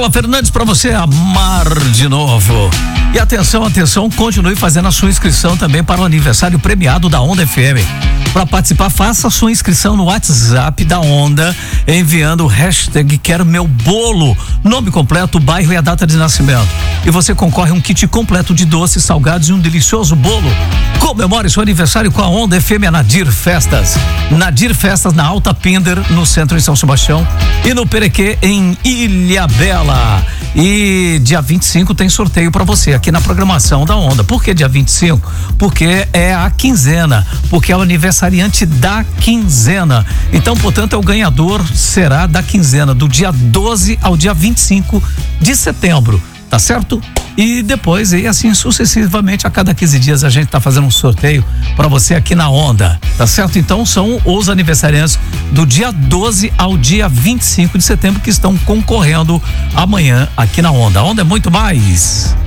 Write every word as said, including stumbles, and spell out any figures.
Paula Fernandes, para você amar de novo. E atenção, atenção, continue fazendo a sua inscrição também para o aniversário premiado da Onda F M. Para participar, faça a sua inscrição no WhatsApp da Onda, enviando o hashtag Quero Meu Bolo, nome completo, bairro e a data de nascimento. E você concorre a um kit completo de doces, salgados e um delicioso bolo. Comemore seu aniversário com a Onda F M, a Nadir Festas. Nadir Festas na Alta Pinder, no centro em São Sebastião, e no Perequê em Ilhabela. E dia vinte e cinco tem sorteio para você aqui na programação da Onda. Por que dia vinte e cinco? Porque é a quinzena, porque é o aniversariante da quinzena. Então, portanto, é o ganhador será da quinzena do dia doze ao dia vinte e cinco de setembro. Tá certo? E depois, e assim sucessivamente, a cada quinze dias a gente tá fazendo um sorteio para você aqui na Onda, tá certo? Então são os aniversariantes do dia doze ao dia vinte e cinco de setembro que estão concorrendo amanhã aqui na Onda. A Onda é muito mais.